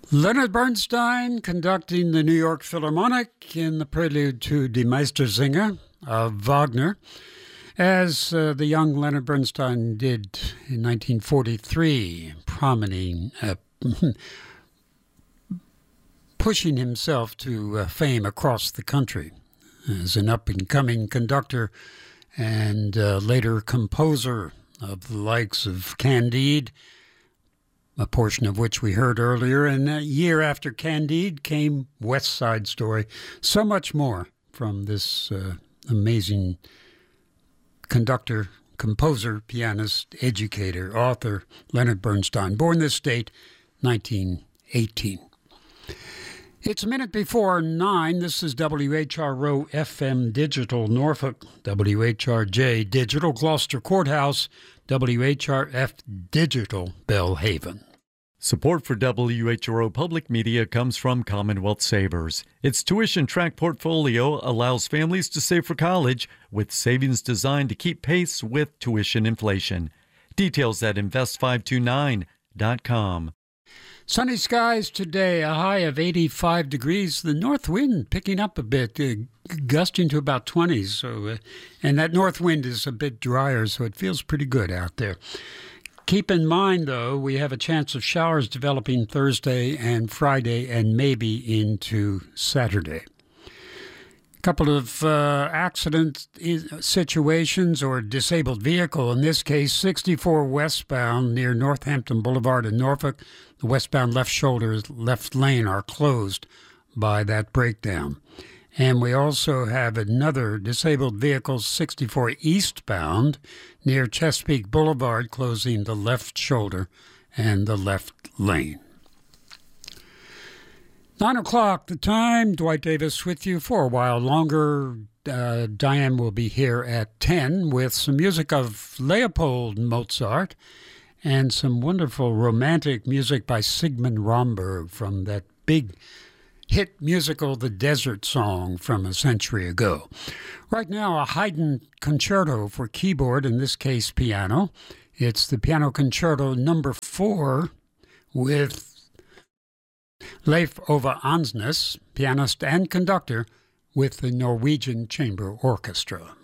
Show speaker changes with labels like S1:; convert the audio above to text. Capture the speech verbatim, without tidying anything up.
S1: Leonard Bernstein conducting the New York Philharmonic in the prelude to Die Meistersinger of Wagner, as uh, the young Leonard Bernstein did in nineteen forty-three, prominent, uh, pushing himself to uh, fame across the country as an up-and-coming conductor and uh, later composer of the likes of Candide, a portion of which we heard earlier. And a year after Candide came West Side Story. So much more from this uh, amazing conductor, composer, pianist, educator, author, Leonard Bernstein, born this date, nineteen eighteen. It's a minute before nine. This is W H R O F M Digital Norfolk, W H R J Digital Gloucester Courthouse, W H R F Digital Bellhaven.
S2: Support for W H R O Public Media comes from Commonwealth Savers. Its tuition track portfolio allows families to save for college with savings designed to keep pace with tuition inflation. Details at invest five two nine dot com.
S1: Sunny skies today, a high of eighty-five degrees. The north wind picking up a bit, uh, gusting to about twenty. So, uh, and that north wind is a bit drier, so it feels pretty good out there. Keep in mind, though, we have a chance of showers developing Thursday and Friday and maybe into Saturday. A couple of uh, accident situations or disabled vehicle. In this case, sixty-four westbound near Northampton Boulevard in Norfolk. The westbound left shoulder, left lane are closed by that breakdown. And we also have another disabled vehicle, sixty-four eastbound near Chesapeake Boulevard, closing the left shoulder and the left lane. Nine o'clock, the time. Dwight Davis with you for a while longer. Uh, Diane will be here at ten with some music of Leopold Mozart and some wonderful romantic music by Sigmund Romberg from that big hit musical, The Desert Song, from a century ago. Right now, a Haydn concerto for keyboard, in this case piano. It's the Piano Concerto number four with Leif Ove Ansnes, pianist and conductor with the Norwegian Chamber Orchestra.